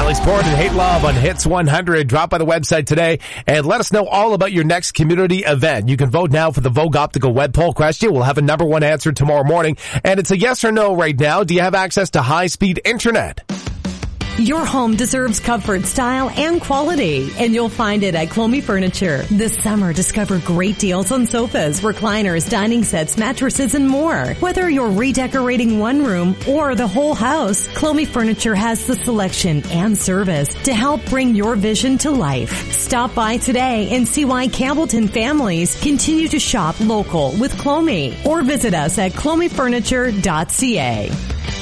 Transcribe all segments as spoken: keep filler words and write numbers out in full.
Bradley Sport and Hate Love on Hits one hundred. Drop by the website today and let us know all about your next community event. You can vote now for the Vogue Optical web poll question. We'll have a number one answer tomorrow morning. And it's a yes or no right now. Do you have access to high-speed internet? Your home deserves comfort, style, and quality, and you'll find it at Clomie Furniture. This summer, discover great deals on sofas, recliners, dining sets, mattresses, and more. Whether you're redecorating one room or the whole house, Clomie Furniture has the selection and service to help bring your vision to life. Stop by today and see why Campbellton families continue to shop local with Clomie, or visit us at clomie furniture dot c a.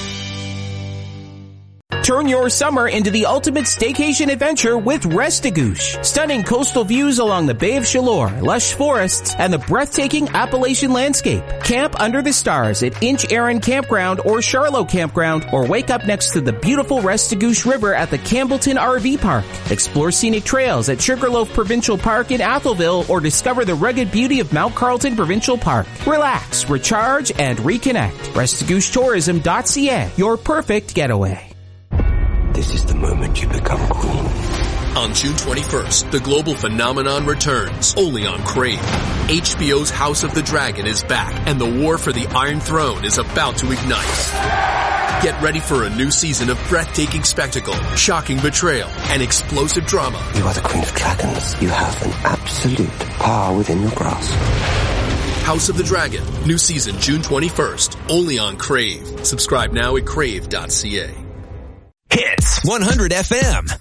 Turn your summer into the ultimate staycation adventure with Restigouche. Stunning coastal views along the Bay of Chaleur, lush forests, and the breathtaking Appalachian landscape. Camp under the stars at Inch Aaron Campground or Charlotte Campground, or wake up next to the beautiful Restigouche River at the Campbellton R V Park. Explore scenic trails at Sugarloaf Provincial Park in Atholville, or discover the rugged beauty of Mount Carlton Provincial Park. Relax, recharge, and reconnect. Restigouche Tourism dot c a, your perfect getaway. This is the moment you become queen. On June twenty-first, the global phenomenon returns, only on Crave. H B O's House of the Dragon is back, and the war for the Iron Throne is about to ignite. Get ready for a new season of breathtaking spectacle, shocking betrayal, and explosive drama. You are the Queen of Dragons. You have an absolute power within your grasp. House of the Dragon, new season June twenty-first, only on Crave. Subscribe now at crave dot c a. Hits one hundred F M.